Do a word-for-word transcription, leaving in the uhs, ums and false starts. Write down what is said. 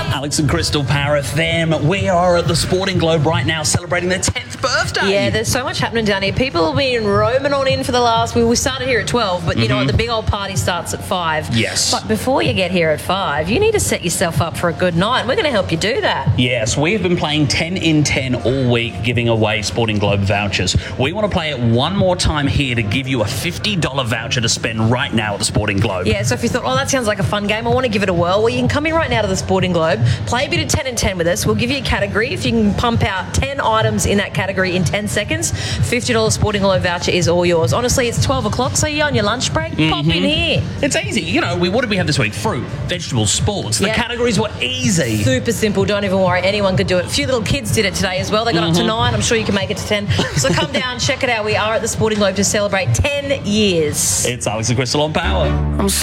Alex and Crystal, Power F M. We are at the Sporting Globe right now celebrating their tenth birthday. Yeah, there's so much happening down here. People have been roaming on in for the last... We started here at twelve, but you mm-hmm. know what? The big old party starts at five. Yes. But before you get here at five, you need to set yourself up for a good night. We're going to help you do that. Yes, we have been playing ten in ten all week, giving away Sporting Globe vouchers. We want to play it one more time here to give you a fifty dollars voucher to spend right now at the Sporting Globe. Yeah, so if you thought, oh, that sounds like a fun game, I want to give it a whirl, well, you can come in right now to the Sporting Globe, play a bit of ten in ten with us. We'll give you a category. If you can pump out ten items in that category in ten seconds, fifty dollars Sporting Globe voucher is all yours. Honestly, it's twelve o'clock, so you're on your lunch break, mm-hmm. pop in here. It's easy. You know, we, what did we have this week? Fruit, vegetables, sports. The yeah. categories were easy. Super simple. Don't even worry. Anyone could do it. A few little kids did it today as well. They got mm-hmm. up to nine. I'm sure you can make it to ten. So come down, check it out. We are at the Sporting Globe to celebrate ten years. It's Alex and Crystal on Power. I'm